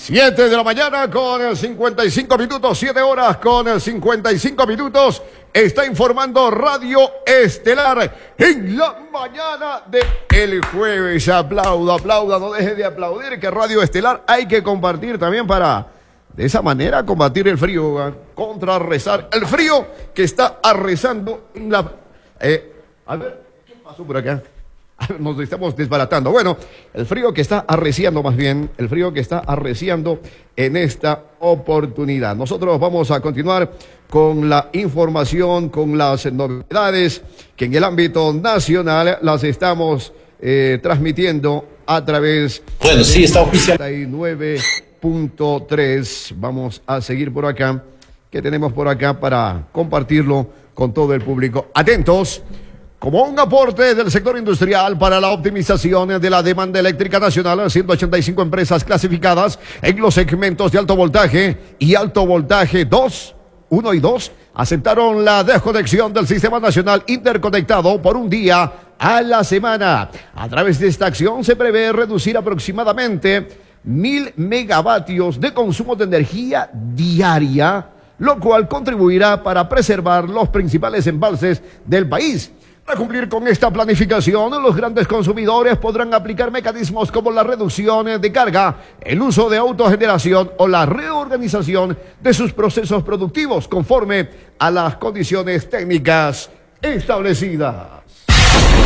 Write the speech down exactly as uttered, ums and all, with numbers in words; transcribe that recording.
siete de la mañana con cincuenta y cinco minutos, siete horas con cincuenta y cinco minutos. Está informando Radio Estelar en la mañana de el jueves. Aplauda, aplauda, no deje de aplaudir, que Radio Estelar hay que compartir también para de esa manera combatir el frío, contrarrestar el frío que está arrasando en la... Eh, a ver, ¿qué pasó por acá? Nos estamos desbaratando. Bueno, el frío que está arreciando más bien, el frío que está arreciando en esta oportunidad. Nosotros vamos a continuar con la información, con las novedades que en el ámbito nacional las estamos eh, transmitiendo a través bueno, sí, está oficial. de nueve punto tres. Vamos a seguir por acá. ¿Qué tenemos por acá para compartirlo con todo el público? Atentos. Como un aporte del sector industrial para la optimización de la demanda eléctrica nacional, ciento ochenta y cinco empresas clasificadas en los segmentos de alto voltaje y alto voltaje dos, uno y dos aceptaron la desconexión del sistema nacional interconectado por un día a la semana. A través de esta acción se prevé reducir aproximadamente mil megavatios de consumo de energía diaria, lo cual contribuirá para preservar los principales embalses del país. Para cumplir con esta planificación, los grandes consumidores podrán aplicar mecanismos como la reducción de carga, el uso de autogeneración o la reorganización de sus procesos productivos conforme a las condiciones técnicas establecidas.